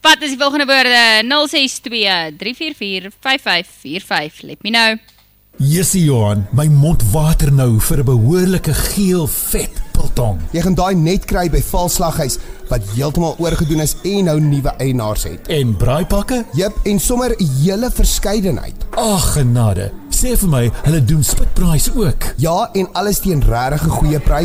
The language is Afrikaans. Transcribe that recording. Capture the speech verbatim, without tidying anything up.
Wat is die volgende woorde? nul ses twee drie vier vier vyf vyf vier vyf. Let me know. Jessie Johan, my mond water nou vir 'n behoorlike geel vet biltong. Jy gaan daai net kry by Valslaghuis wat heeltemal oorgedoen is en nou nuwe eienaars het. En braaipakke? Jep, en sommer 'n hele verskeidenheid. Ag genade, sê vir my, hulle doen spitbraais ook. Ja, en alles teen regtig goeie pryse.